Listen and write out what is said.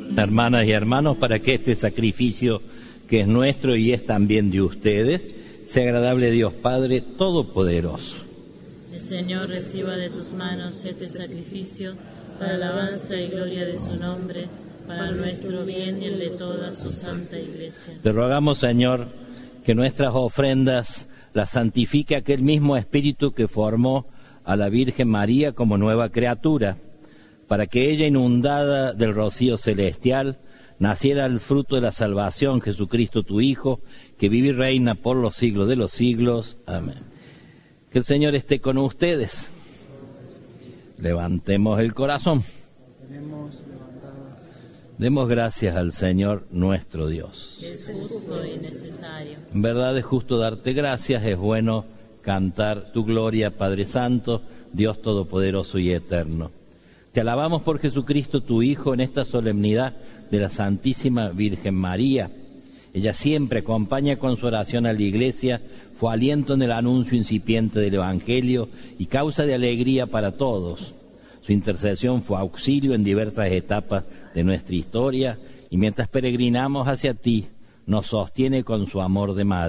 Hermanas y hermanos, para que este sacrificio que es nuestro y es también de ustedes, sea agradable a Dios Padre Todopoderoso. El Señor reciba de tus manos este sacrificio para alabanza y gloria de su nombre, para nuestro bien y el de toda su santa Iglesia. Te rogamos, Señor, que nuestras ofrendas las santifique aquel mismo Espíritu que formó a la Virgen María como nueva criatura, para que ella, inundada del rocío celestial, naciera el fruto de la salvación, Jesucristo tu Hijo, que vive y reina por los siglos de los siglos. Amén. Que el Señor esté con ustedes. Levantemos el corazón. Demos gracias al Señor nuestro Dios. Es justo y necesario. En verdad es justo darte gracias, es bueno cantar tu gloria, Padre Santo, Dios Todopoderoso y Eterno. Te alabamos por Jesucristo, tu Hijo, en esta solemnidad de la Santísima Virgen María. Ella siempre acompaña con su oración a la Iglesia, fue aliento en el anuncio incipiente del Evangelio y causa de alegría para todos. Su intercesión fue auxilio en diversas etapas de nuestra historia y mientras peregrinamos hacia ti, nos sostiene con su amor de madre.